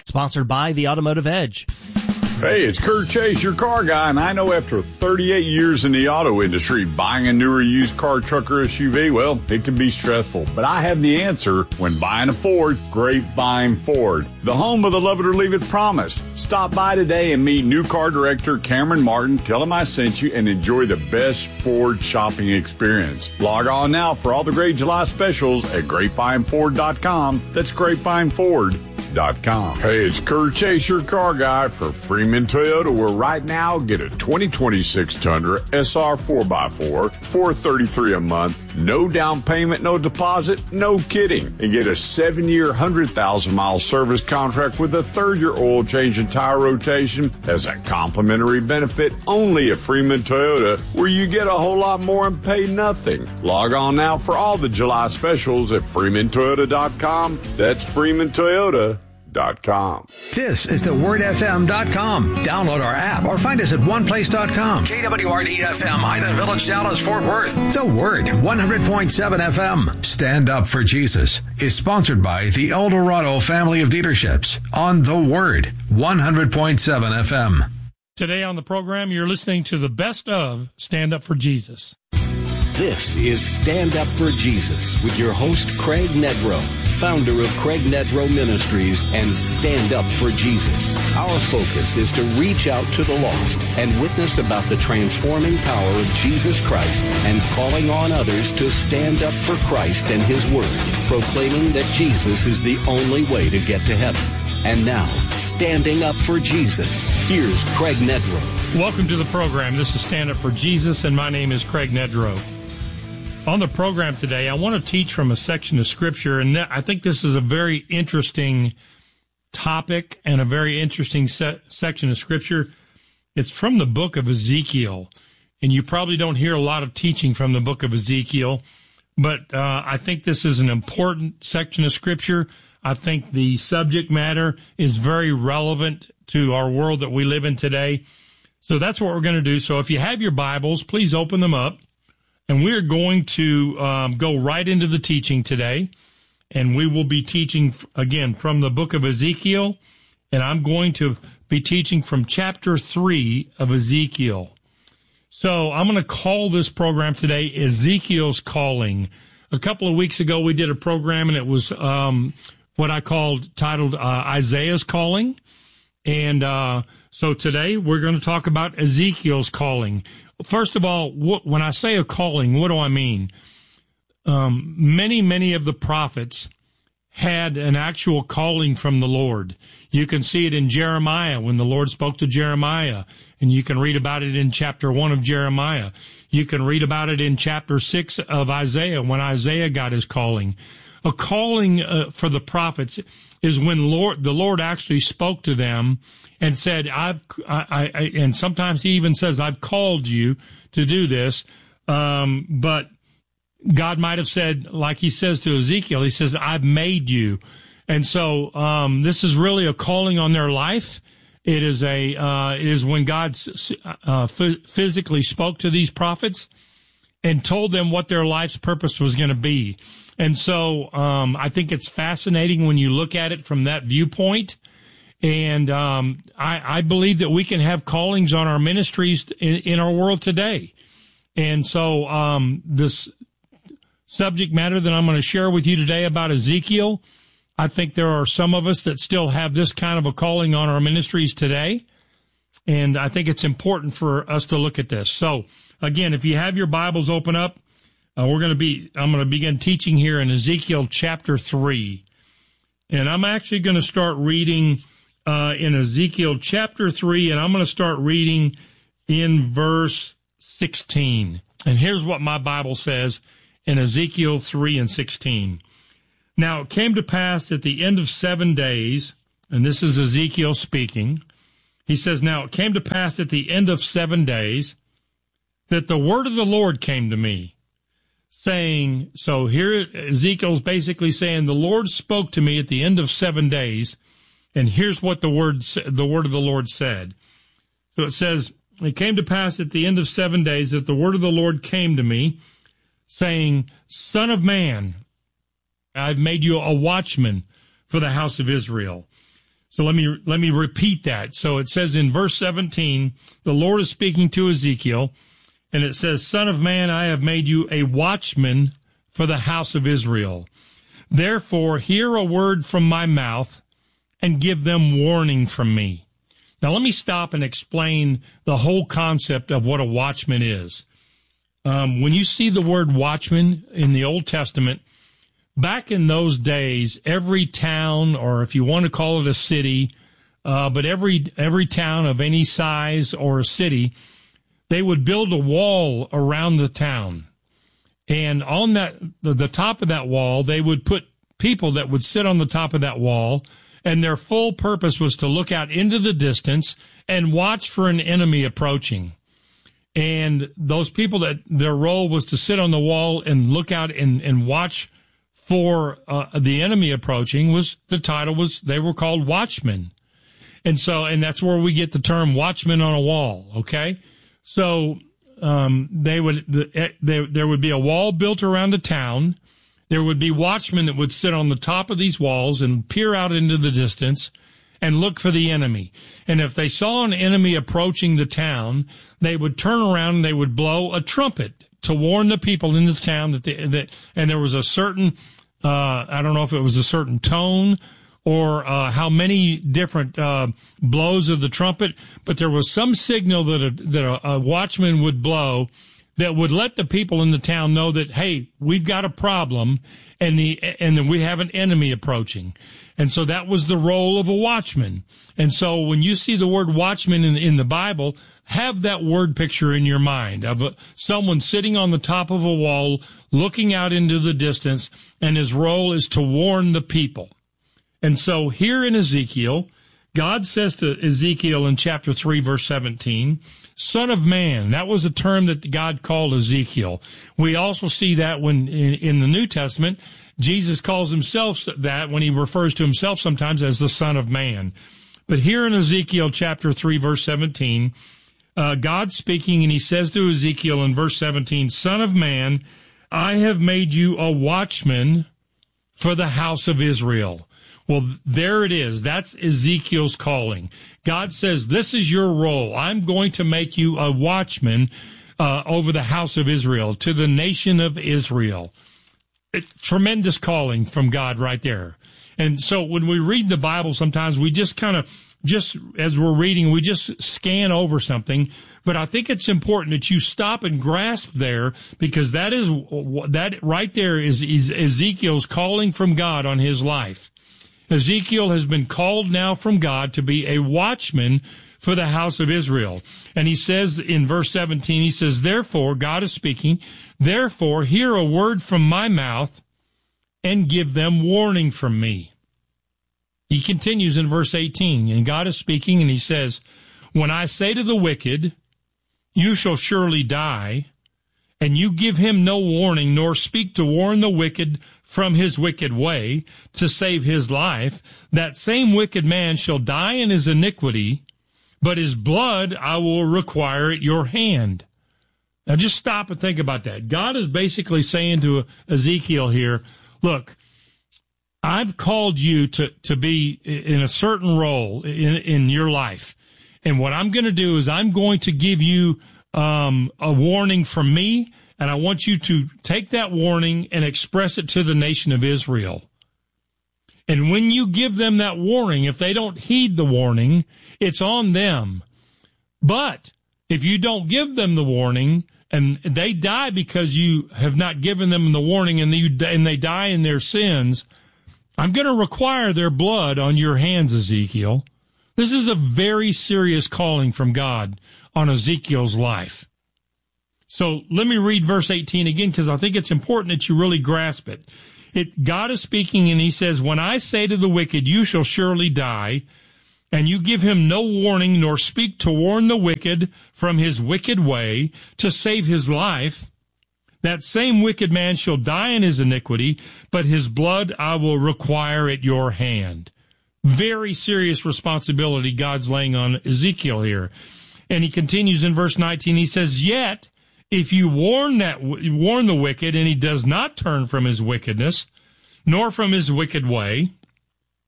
Sponsored by the Automotive Edge. Hey, it's Kurt Chase, your car guy, and I know after 38 years in the auto industry, buying a newer used car, truck, or SUV, well, it can be stressful. But I have the answer when buying a Ford. Grapevine Ford, the home of the love it or leave it promise. Stop by today and meet new car director Cameron Martin. Tell him I sent you and enjoy the best Ford shopping experience. Log on now for all the great July specials at GrapevineFord.com. That's GrapevineFord.com. Hey, it's Kurt Chase, your car guy for Freeman Toyota, where right now get a 2026 Tundra SR 4x4, $433 a month, no down payment, no deposit, no kidding, and get a 7-year, 100,000-mile service contract with a 3rd-year oil change and tire rotation as a complimentary benefit only at Freeman Toyota, where you get a whole lot more and pay nothing. Log on now for all the July specials at FreemanToyota.com. That's FreemanToyota.com. This is thewordfm.com. Download our app or find us at oneplace.com. KWRD-FM, Highland Village, Dallas, Fort Worth. The Word, 100.7 FM. Stand Up for Jesus is sponsored by the El Dorado family of dealerships on The Word, 100.7 FM. Today on the program, you're listening to the best of Stand Up for Jesus. This is Stand Up for Jesus with your host, Craig Nedrow, founder of Craig Nedrow Ministries and Stand Up for Jesus. Our focus is to reach out to the lost and witness about the transforming power of Jesus Christ and calling on others to stand up for Christ and His Word, proclaiming that Jesus is the only way to get to heaven. And now, standing up for Jesus, here's Craig Nedrow. Welcome to the program. This is Stand Up for Jesus, and my name is Craig Nedrow. On the program today, I want to teach from a section of Scripture, and I think this is a very interesting topic and a very interesting section of Scripture. It's from the book of Ezekiel, and you probably don't hear a lot of teaching from the book of Ezekiel, but I think this is an important section of Scripture. I think the subject matter is very relevant to our world that we live in today. So that's what we're going to do. So if you have your Bibles, please open them up. And we're going to go right into the teaching today. And we will be teaching, again, from the book of Ezekiel. And I'm going to be teaching from chapter 3 of Ezekiel. So I'm going to call this program today Ezekiel's Calling. A couple of weeks ago, we did a program, and it was what I titled Isaiah's Calling. And so today we're going to talk about Ezekiel's calling. First of all, when I say a calling, what do I mean? Many of the prophets had an actual calling from the Lord. You can see it in Jeremiah when the Lord spoke to Jeremiah, and you can read about it in chapter 1 of Jeremiah. You can read about it in chapter 6 of Isaiah when Isaiah got his calling. A calling for the prophets is when the Lord actually spoke to them and said, and sometimes he even says, I've called you to do this. But God might have said, like he says to Ezekiel, he says, I've made you. And so, this is really a calling on their life. It is when God physically spoke to these prophets and told them what their life's purpose was going to be. And so, I think it's fascinating when you look at it from that viewpoint. And I believe that we can have callings on our ministries in our world today. And so this subject matter that I'm going to share with you today about Ezekiel, I think there are some of us that still have this kind of a calling on our ministries today. And I think it's important for us to look at this. So, again, if you have your Bibles open up, I'm going to begin teaching here in Ezekiel chapter 3. And I'm actually going to start reading in Ezekiel chapter 3, and I'm going to start reading in verse 16. And here's what my Bible says in Ezekiel 3 and 16. Now it came to pass at the end of 7 days, and this is Ezekiel speaking. He says, now it came to pass at the end of 7 days that the word of the Lord came to me, saying, so here Ezekiel's basically saying, the Lord spoke to me at the end of 7 days, and here's what the word of the Lord said. So it says, it came to pass at the end of 7 days that the word of the Lord came to me, saying, Son of man, I've made you a watchman for the house of Israel. So let me repeat that. So it says in verse 17, the Lord is speaking to Ezekiel, and it says, Son of man, I have made you a watchman for the house of Israel. Therefore, hear a word from my mouth and give them warning from me. Now, let me stop and explain the whole concept of what a watchman is. When you see the word watchman in the Old Testament, back in those days, every town, or if you want to call it a city, but every town of any size or a city, they would build a wall around the town. And on the top of that wall, they would put people that would sit on the top of that wall, and their full purpose was to look out into the distance and watch for an enemy approaching. And those people, that their role was to sit on the wall and look out and watch for the enemy approaching, they were called watchmen. And that's where we get the term watchman on a wall, okay? So there would be a wall built around a town. There would be watchmen that would sit on the top of these walls and peer out into the distance and look for the enemy. And if they saw an enemy approaching the town, they would turn around and they would blow a trumpet to warn the people in the town and there was a certain, I don't know if it was a certain tone or how many different blows of the trumpet, but there was some signal that a watchman would blow that would let the people in the town know that, hey, we've got a problem and then we have an enemy approaching. And so that was the role of a watchman. And so when you see the word watchman in the Bible, have that word picture in your mind of someone sitting on the top of a wall, looking out into the distance, and his role is to warn the people. And so here in Ezekiel, God says to Ezekiel in chapter 3, verse 17, Son of man, that was a term that God called Ezekiel. We also see that when in the New Testament, Jesus calls himself that when he refers to himself sometimes as the Son of Man. But here in Ezekiel chapter 3, verse 17, God's speaking, and he says to Ezekiel in verse 17, Son of man, I have made you a watchman for the house of Israel. Well, there it is. That's Ezekiel's calling. God says, this is your role. I'm going to make you a watchman over the house of Israel, to the nation of Israel. Tremendous calling from God right there. And so when we read the Bible, sometimes we just as we're reading, we just scan over something. But I think it's important that you stop and grasp there, because that right there is Ezekiel's calling from God on his life. Ezekiel has been called now from God to be a watchman for the house of Israel. And he says in verse 17, he says, therefore, God is speaking, therefore, hear a word from my mouth and give them warning from me. He continues in verse 18, and God is speaking, and he says, when I say to the wicked, you shall surely die, and you give him no warning, nor speak to warn the wicked from his wicked way to save his life, that same wicked man shall die in his iniquity, but his blood I will require at your hand. Now just stop and think about that. God is basically saying to Ezekiel here, look, I've called you to be in a certain role in your life. And what I'm going to do is I'm going to give you a warning from me, and I want you to take that warning and express it to the nation of Israel. And when you give them that warning, if they don't heed the warning, it's on them. But if you don't give them the warning, and they die because you have not given them the warning, and they die in their sins, I'm going to require their blood on your hands, Ezekiel. This is a very serious calling from God on Ezekiel's life. So let me read verse 18 again, because I think it's important that you really grasp it. God is speaking, and he says, when I say to the wicked, you shall surely die, and you give him no warning, nor speak to warn the wicked from his wicked way to save his life, that same wicked man shall die in his iniquity, but his blood I will require at your hand. Very serious responsibility God's laying on Ezekiel here. And he continues in verse 19, he says, yet, if you warn the wicked, and he does not turn from his wickedness, nor from his wicked way,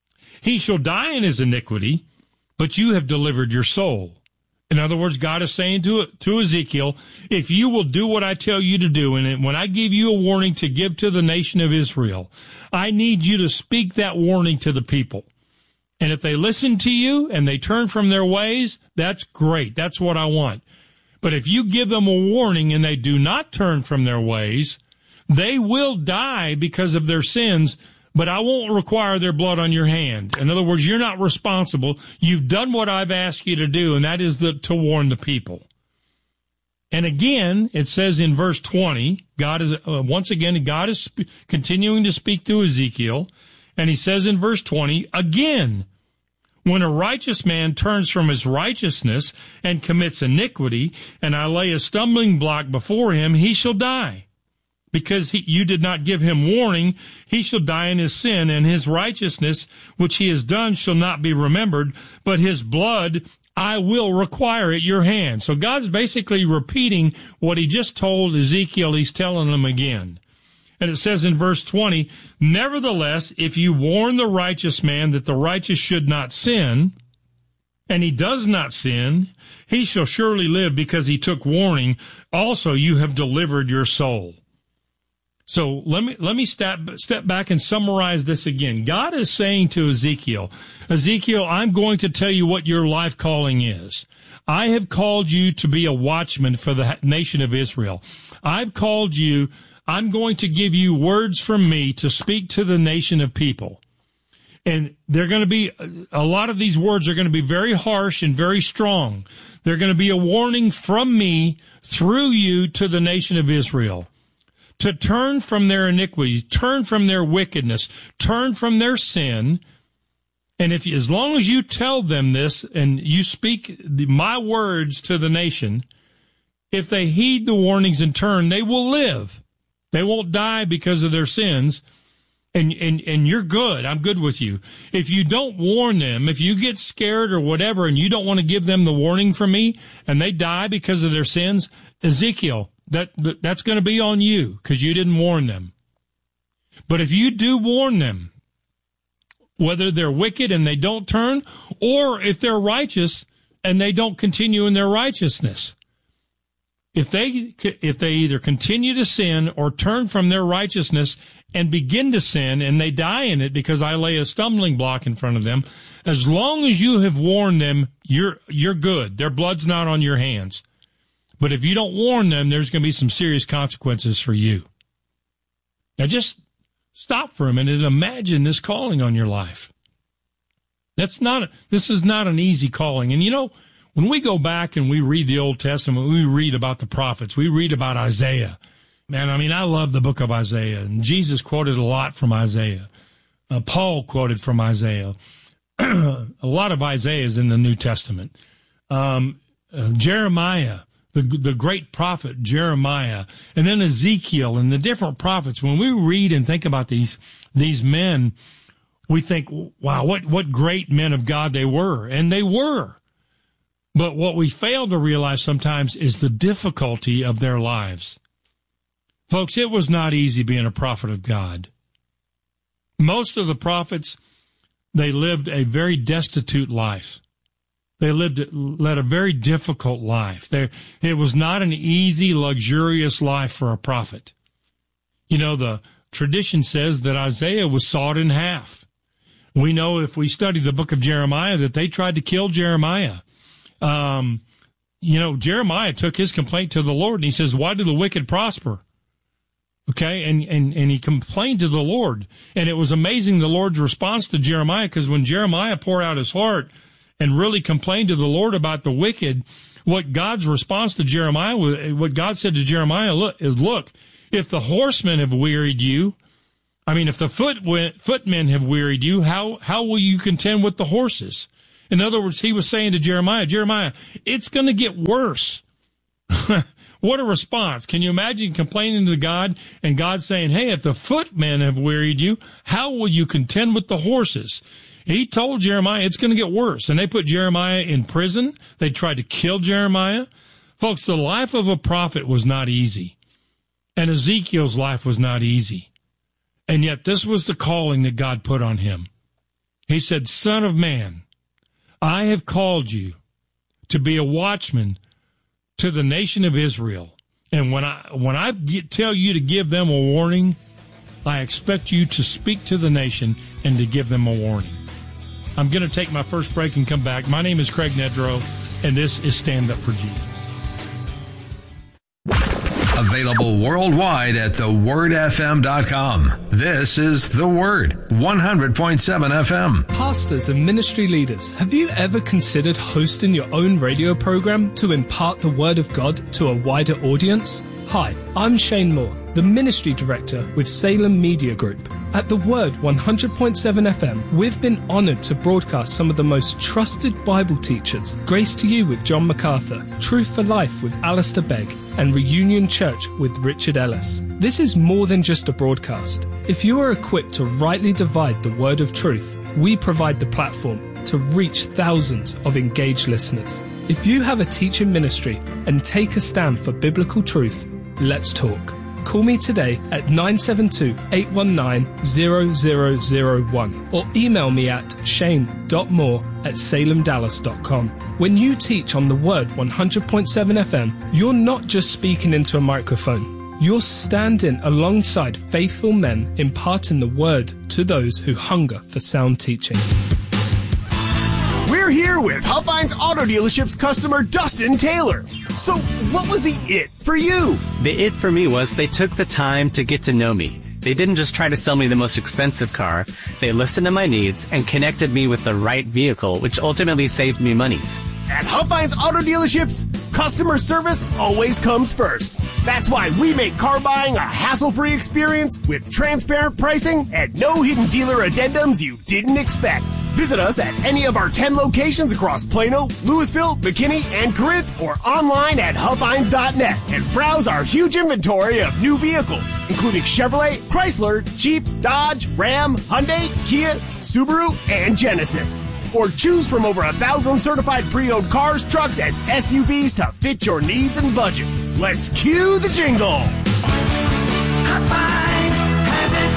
He shall die in his iniquity, but you have delivered your soul. In other words, God is saying to Ezekiel, if you will do what I tell you to do, and when I give you a warning to give to the nation of Israel, I need you to speak that warning to the people. And if they listen to you and they turn from their ways, that's great. That's what I want. But if you give them a warning and they do not turn from their ways, they will die because of their sins, but I won't require their blood on your hand. In other words, you're not responsible. You've done what I've asked you to do, and that is to warn the people. And again, it says in verse 20, God is continuing to speak to Ezekiel, and he says in verse 20, again, when a righteous man turns from his righteousness and commits iniquity, and I lay a stumbling block before him, he shall die. Because you did not give him warning, he shall die in his sin, and his righteousness which he has done shall not be remembered, but his blood I will require at your hand. So God's basically repeating what he just told Ezekiel. He's telling him again. And it says in verse 20, nevertheless, if you warn the righteous man that the righteous should not sin, and he does not sin, he shall surely live because he took warning. Also, you have delivered your soul. So let me step back and summarize this again. God is saying to Ezekiel, I'm going to tell you what your life calling is. I have called you to be a watchman for the nation of Israel. I've called you. I'm going to give you words from me to speak to the nation of people. And they're going to be, a lot of these words are going to be very harsh and very strong. They're going to be a warning from me through you to the nation of Israel. To turn from their iniquities, turn from their wickedness, turn from their sin. And as long as you tell them this and you speak my words to the nation, if they heed the warnings and turn, they will live. They won't die because of their sins. And you're good. I'm good with you. If you don't warn them, if you get scared or whatever and you don't want to give them the warning from me and they die because of their sins, Ezekiel, that's going to be on you because you didn't warn them. But if you do warn them, whether they're wicked and they don't turn, or if they're righteous and they don't continue in their righteousness, if they either continue to sin or turn from their righteousness and begin to sin and they die in it because I lay a stumbling block in front of them, as long as you have warned them, you're good. Their blood's not on your hands. But if you don't warn them, there's going to be some serious consequences for you. Now just stop for a minute and imagine this calling on your life. This is not an easy calling. And when we go back and we read the Old Testament, we read about the prophets, we read about Isaiah. Man, I love the book of Isaiah, and Jesus quoted a lot from Isaiah. Paul quoted from Isaiah. A lot of Isaiah is in the New Testament. Jeremiah, the great prophet Jeremiah, and then Ezekiel and the different prophets. When we read and think about these men, we think, wow, what great men of God they were. And they were. But what we fail to realize sometimes is the difficulty of their lives. Folks, it was not easy being a prophet of God. Most of the prophets, they lived a very destitute life. They led a very difficult life. It was not an easy, luxurious life for a prophet. The tradition says that Isaiah was sawed in half. We know if we study the book of Jeremiah that they tried to kill Jeremiah. Jeremiah took his complaint to the Lord, and he says, why do the wicked prosper? Okay, and he complained to the Lord. And it was amazing the Lord's response to Jeremiah, because when Jeremiah poured out his heart and really complained to the Lord about the wicked, what God's response to Jeremiah was, what God said to Jeremiah look, if the horsemen have wearied you, if the footmen have wearied you, how will you contend with the horses? In other words, he was saying to Jeremiah, it's going to get worse. What a response. Can you imagine complaining to God and God saying, hey, if the footmen have wearied you, how will you contend with the horses? He told Jeremiah it's going to get worse. And they put Jeremiah in prison. They tried to kill Jeremiah. Folks, the life of a prophet was not easy. And Ezekiel's life was not easy. And yet this was the calling that God put on him. He said, Son of man, I have called you to be a watchman to the nation of Israel. And when I tell you to give them a warning, I expect you to speak to the nation and to give them a warning. I'm going to take my first break and come back. My name is Craig Nedrow, and this is Stand Up for Jesus. Available worldwide at thewordfm.com. This is The Word, 100.7 FM. Pastors and ministry leaders, have you ever considered hosting your own radio program to impart the Word of God to a wider audience? Hi, I'm Shane Moore, the Ministry Director with Salem Media Group. At The Word 100.7 FM, we've been honored to broadcast some of the most trusted Bible teachers. Grace to You with John MacArthur, Truth for Life with Alistair Begg, and Reunion Church with Richard Ellis. This is more than just a broadcast. If you are equipped to rightly divide the word of truth, we provide the platform to reach thousands of engaged listeners. If you have a teaching ministry and take a stand for biblical truth, let's talk. Call me today at 972-819-0001 or email me at shane.moore@salemdallas.com. When you teach on the Word 100.7 FM, you're not just speaking into a microphone. You're standing alongside faithful men imparting the Word to those who hunger for sound teaching. We're here with Huffines Auto Dealership's customer Dustin Taylor. So, what was the it for you? The it for me was they took the time to get to know me. They didn't just try to sell me the most expensive car. They listened to my needs and connected me with the right vehicle, which ultimately saved me money. At Huffines Auto Dealerships, customer service always comes first. That's why we make car buying a hassle-free experience with transparent pricing and no hidden dealer addendums you didn't expect. Visit us at any of our 10 locations across Plano, Louisville, McKinney, and Corinth, or online at Huffines.net and browse our huge inventory of new vehicles, including Chevrolet, Chrysler, Jeep, Dodge, Ram, Hyundai, Kia, Subaru, and Genesis. Or choose from over 1,000 certified pre-owned cars, trucks, and SUVs to fit your needs and budget. Let's cue the jingle. Huffines has it.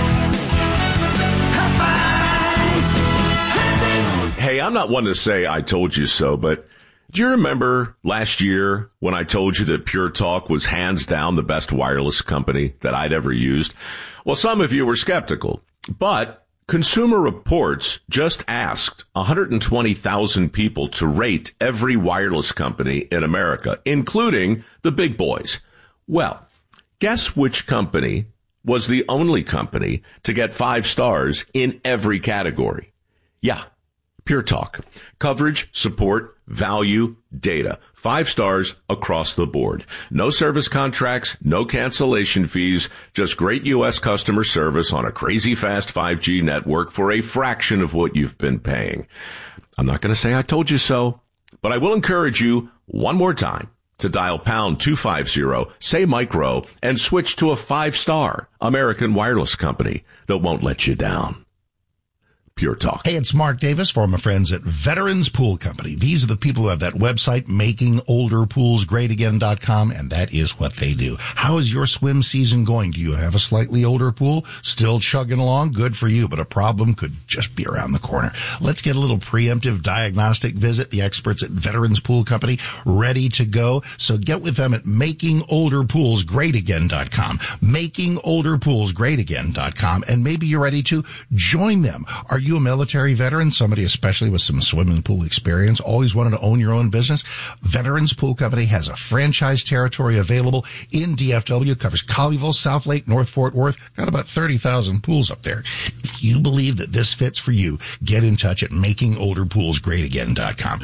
Huffines has it. Hey, I'm not one to say I told you so, but do you remember last year when I told you that Pure Talk was hands down the best wireless company that I'd ever used? Well, some of you were skeptical, but Consumer Reports just asked 120,000 people to rate every wireless company in America, including the big boys. Well, guess which company was the only company to get 5 stars in every category? Yeah, Pure Talk. Coverage, support, value, data. 5 stars across the board. No service contracts, no cancellation fees, just great U.S. customer service on a crazy fast 5G network for a fraction of what you've been paying. I'm not going to say I told you so, but I will encourage you one more time to dial pound 250, say micro, and switch to a 5-star American wireless company that won't let you down. Pure Talk. Hey, it's Mark Davis for my friends at Veterans Pool Company. These are the people who have that website, makingolderpoolsgreatagain.com, and that is what they do. How is your swim season going? Do you have a slightly older pool? Still chugging along? Good for you, but a problem could just be around the corner. Let's get a little preemptive diagnostic visit. The experts at Veterans Pool Company ready to go. So get with them at makingolderpoolsgreatagain.com, makingolderpoolsgreatagain.com, and maybe you're ready to join them. Are you a military veteran, somebody especially with some swimming pool experience, always wanted to own your own business? Veterans Pool Company has a franchise territory available in DFW, covers Colleyville, South Lake, North Fort Worth, got about 30,000 pools up there. If you believe that this fits for you, get in touch at makingolderpoolsgreatagain.com,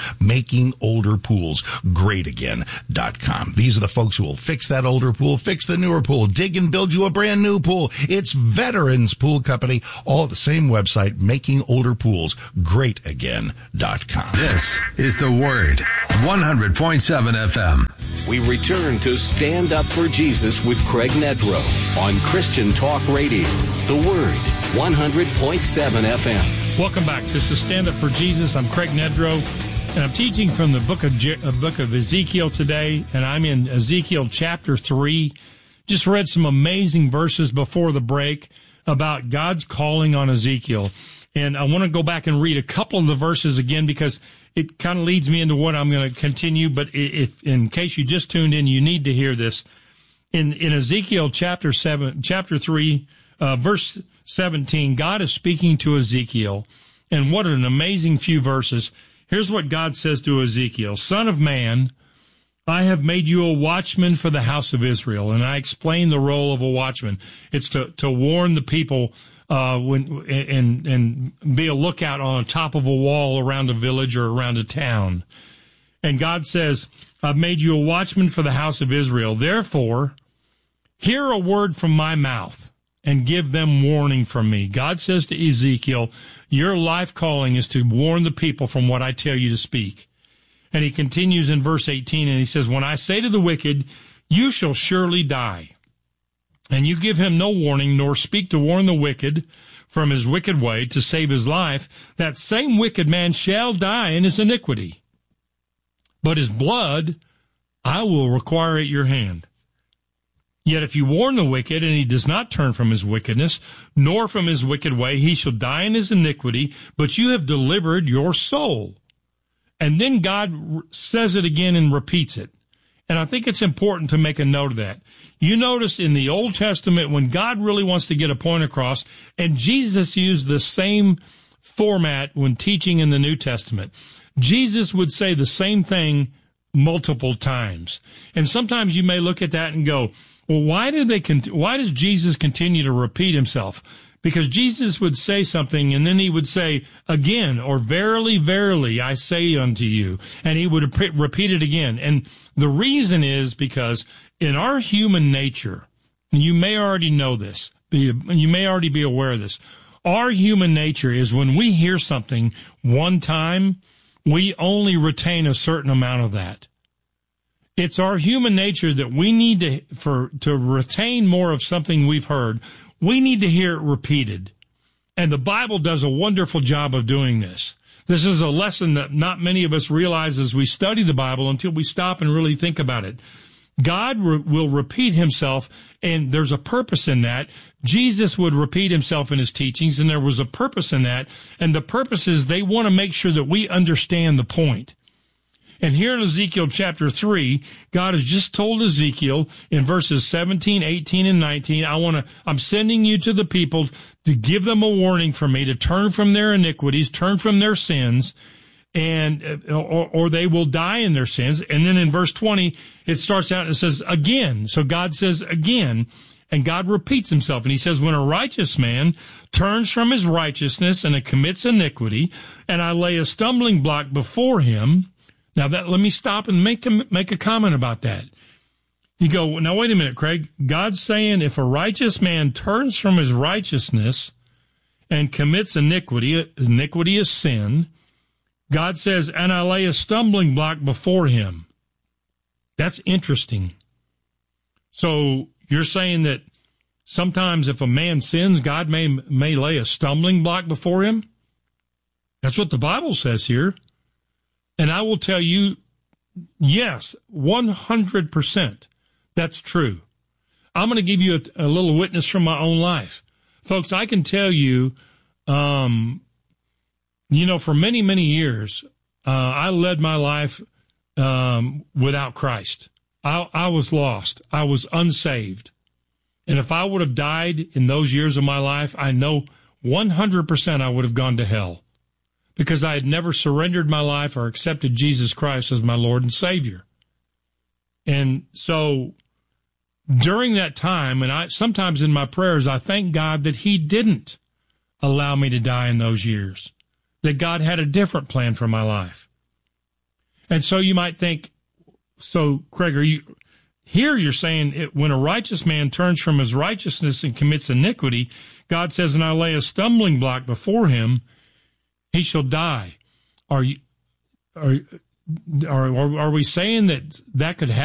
makingolderpoolsgreatagain.com. These are the folks who will fix that older pool, fix the newer pool, dig and build you a brand new pool. It's Veterans Pool Company, all at the same website, makingolderpoolsgreatagain.com. This is The Word, 100.7 FM. We return to Stand Up for Jesus with Craig Nedrow on Christian Talk Radio. The Word, 100.7 FM. Welcome back. This is Stand Up for Jesus. I'm Craig Nedrow, and I'm teaching from the book of Ezekiel today, and I'm in Ezekiel chapter 3. Just read some amazing verses before the break about God's calling on Ezekiel. And I want to go back and read a couple of the verses again because it kind of leads me into what I'm going to continue. But if, in case you just tuned in, you need to hear this. In Ezekiel chapter 3, verse 17, God is speaking to Ezekiel. And what an amazing few verses. Here's what God says to Ezekiel. Son of man, I have made you a watchman for the house of Israel. And I explain the role of a watchman. It's to warn the people and be a lookout on the top of a wall around a village or around a town. And God says, I've made you a watchman for the house of Israel. Therefore, hear a word from my mouth and give them warning from me. God says to Ezekiel, your life calling is to warn the people from what I tell you to speak. And he continues in verse 18, and he says, when I say to the wicked, you shall surely die, and you give him no warning, nor speak to warn the wicked from his wicked way to save his life, that same wicked man shall die in his iniquity. But his blood I will require at your hand. Yet if you warn the wicked, and he does not turn from his wickedness, nor from his wicked way, he shall die in his iniquity, but you have delivered your soul. And then God says it again and repeats it. And I think it's important to make a note of that. You notice in the Old Testament, when God really wants to get a point across, and Jesus used the same format when teaching in the New Testament, Jesus would say the same thing multiple times. And sometimes you may look at that and go, well, why does Jesus continue to repeat himself? Because Jesus would say something, and then he would say again, or verily, verily, I say unto you. And he would repeat it again. And the reason is because in our human nature, and you may already know this, you may already be aware of this, our human nature is when we hear something one time, we only retain a certain amount of that. It's our human nature that we need to retain more of something we've heard. We need to hear it repeated. And the Bible does a wonderful job of doing this. This is a lesson that not many of us realize as we study the Bible until we stop and really think about it. God will repeat himself, and there's a purpose in that. Jesus would repeat himself in his teachings, and there was a purpose in that. And the purpose is they want to make sure that we understand the point. And here in Ezekiel chapter 3, God has just told Ezekiel in verses 17, 18, and 19, I'm sending you to the people to give them a warning from me, to turn from their iniquities, turn from their sins, and or they will die in their sins. And then in verse 20, it starts out and it says again. So God says again, and God repeats himself. And he says, when a righteous man turns from his righteousness and commits iniquity, and I lay a stumbling block before him. Now let me stop and make a comment about that. You go, now wait a minute, Craig. God's saying if a righteous man turns from his righteousness and commits iniquity is sin. God says, and I lay a stumbling block before him. That's interesting. So you're saying that sometimes if a man sins, God may lay a stumbling block before him? That's what the Bible says here. And I will tell you, yes, 100%, that's true. I'm going to give you a little witness from my own life. Folks, I can tell you, for many, many years, I led my life without Christ. I was lost. I was unsaved. And if I would have died in those years of my life, I know 100% I would have gone to hell. Because I had never surrendered my life or accepted Jesus Christ as my Lord and Savior. And so during that time, and sometimes in my prayers, I thank God that he didn't allow me to die in those years, that God had a different plan for my life. And so you might think, so Craig, you're saying when a righteous man turns from his righteousness and commits iniquity, God says, and I lay a stumbling block before him, he shall die. Are we saying that could happen?